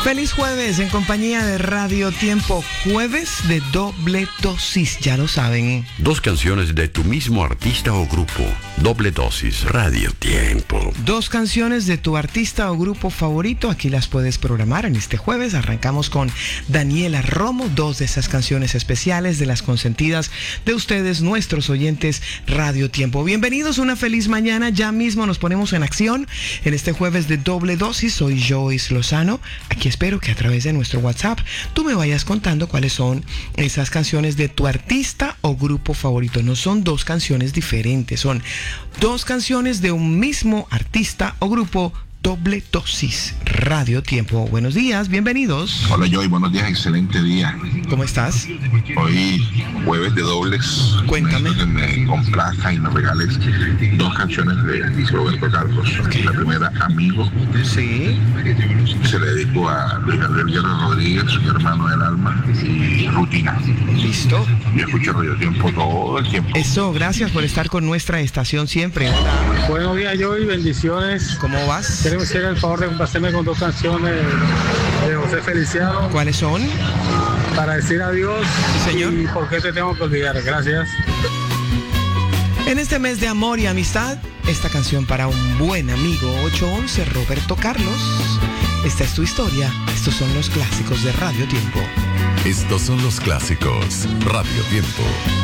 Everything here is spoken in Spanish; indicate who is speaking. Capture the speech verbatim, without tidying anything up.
Speaker 1: Feliz jueves en compañía de Radio Tiempo, jueves de doble dosis, ya lo saben.
Speaker 2: Dos canciones de tu mismo artista o grupo, doble dosis, Radio Tiempo.
Speaker 1: Dos canciones de tu artista o grupo favorito, aquí las puedes programar en este jueves. Arrancamos con Daniela Romo, dos de esas canciones especiales de las consentidas de ustedes, nuestros oyentes Radio Tiempo. Bienvenidos, una feliz mañana, ya mismo nos ponemos en acción en este jueves de doble dosis. Soy Joyce Lozano, aquí espero que a través de nuestro WhatsApp tú me vayas contando cuáles son esas canciones de tu artista o grupo favorito. No son dos canciones diferentes, son dos canciones de un mismo artista o grupo. Doble dosis, Radio Tiempo. Buenos días, bienvenidos.
Speaker 3: Hola Joy, buenos días, excelente día.
Speaker 1: ¿Cómo estás?
Speaker 3: Hoy jueves de dobles.
Speaker 1: Cuéntame.
Speaker 3: Necesito que me complazca y me regales dos canciones de Roberto Carlos. Okay. La primera, Amigo.
Speaker 1: Sí.
Speaker 3: Se le dedico a Luis Gabriel Guerra Rodríguez, mi hermano del alma, y Rutina.
Speaker 1: Listo.
Speaker 3: Yo escucho Radio Tiempo todo el tiempo.
Speaker 1: Eso, gracias por estar con nuestra estación siempre. Hola.
Speaker 4: Buenos días, Joy, bendiciones.
Speaker 1: ¿Cómo vas?
Speaker 4: Queremos hacer el favor de complacerme con dos canciones de José Feliciano.
Speaker 1: ¿Cuáles son?
Speaker 4: Para decir adiós.
Speaker 1: Sí, señor.
Speaker 4: Y por qué te tengo que olvidar. Gracias.
Speaker 1: En este mes de amor y amistad, esta canción para un buen amigo, ocho once, Roberto Carlos. Esta es tu historia. Estos son los clásicos de Radio Tiempo.
Speaker 5: Estos son los clásicos Radio Tiempo.